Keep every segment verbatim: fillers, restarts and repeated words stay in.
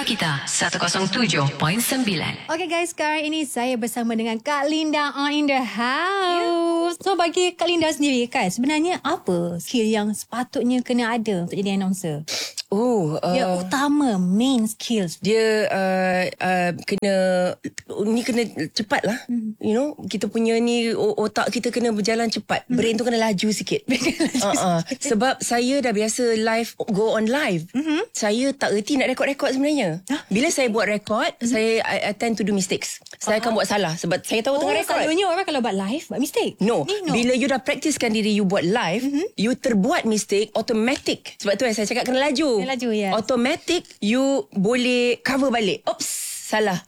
kita seratus tujuh perpuluhan sembilan. Okay guys, sekarang ini saya bersama dengan Kak Linda on in the house. Yeah. So bagi Kak Linda sendiri kan, sebenarnya apa skill yang sepatutnya kena ada untuk jadi announcer? Oh, uh, Yang utama, main skills. dia uh, uh, kena ni kena cepat lah. Mm. You know, kita punya ni otak kita kena berjalan cepat. Mm. Brain tu kena laju sikit. uh-uh. Sebab saya dah biasa live, go on live. Mm-hmm. Saya tak erti nak rekod-rekod sebenarnya. Huh? Bila saya buat rekod, mm-hmm. saya I, I tend to do mistakes. Saya uh-huh. akan buat salah sebab saya tahu oh, tengah rekod. Selalunya orang kalau buat live buat mistake. No. Ni, no. Bila you dah praktiskan diri you buat live, mm-hmm. you terbuat mistake automatic. Sebab tu yang saya cakap kena laju. Kena laju, yes. Automatic you boleh cover balik. Oops, salah.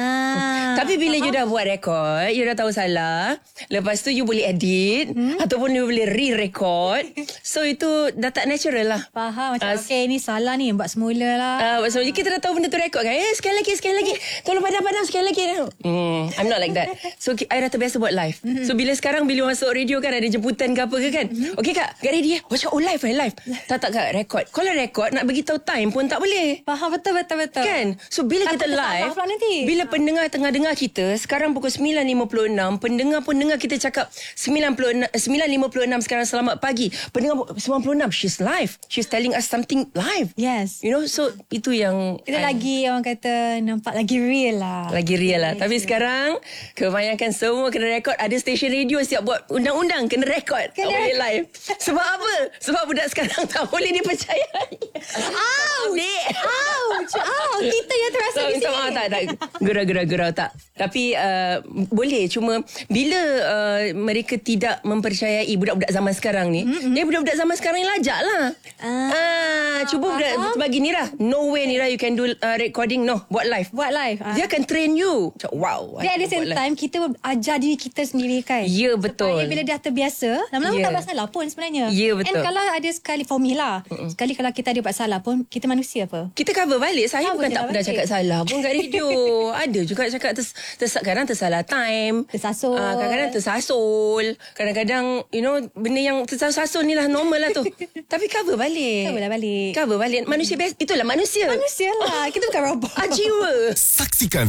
Ah, Tapi bila faham? you dah buat rekod, you dah tahu salah, lepas tu you boleh edit hmm? ataupun you boleh re-record. So itu dah tak natural lah. Faham macam uh, okay ni salah ni buat semula lah. Uh, so kita dah tahu benda tu rekod kan. Eh sekali lagi, sekali lagi. Tolong padam-padam sekali lagi. Hmm, I'm not like that. So I dah terbiasa buat live. Mm-hmm. So bila sekarang bila masuk radio kan ada jemputan ke apa ke kan. Mm-hmm. Okay kak, get ready eh. Macam oh live eh live. Tak tak kak rekod. Kalau rekod nak bagi tahu time pun tak boleh. Faham betul betul betul. Kan? So bila Takut kita live, nanti. bila pendengar tengah dengar kita, sekarang pukul sembilan lima puluh enam, pendengar pun dengar kita cakap sembilan lima puluh enam sekarang selamat pagi. Pendengar sembilan puluh enam, she's live. She's telling us something live. Yes. You know, so itu yang Itu I, lagi orang kata nampak lagi real lah. lagi real lah. Tapi sekarang kebanyakan semua kena rekod. Ada stesen radio siap buat undang-undang kena rekod. Tak boleh live. Sebab apa? Sebab budak sekarang tak boleh dipercayai. Ouch! Ouch! Ouch! Kita yang terasa So, di sini. tak, tak, tak. Gerau-gerau tak. Tapi uh, boleh. Cuma bila uh, mereka tidak mempercayai budak-budak zaman sekarang ni, mm-hmm. dia budak-budak zaman sekarang ni lajak lah. Ah, ah, cuba budak, bagi Nira. No way Nira you can do uh, recording. No, buat live. Buat live. Ah. Dia akan train you. Wow. Dia at the same time kita ajar diri kita sendiri kan. Ya, betul. Supaya bila dah terbiasa, lama-lama Ya. tak buat salah pun sebenarnya. Ya, betul. And kalau ada sekali for me lah, Mm-mm. sekali kalau kita ada buat salah pun, kita manusia apa? Kita cover balik. Saya Cover bukan tak balik. pernah cakap salah pun kat radio. Ada juga cakap ters, ters, kadang tersalah time. Tersasul. Uh, kadang-kadang tersasul. Kadang-kadang, you know, benda yang tersasul ni lah normal lah tu. Tapi cover balik. Cover lah balik. Cover balik. Manusia biasa. Itulah manusia. Manusia lah. Kita bukan robot. Ah, jiwa. Saksikan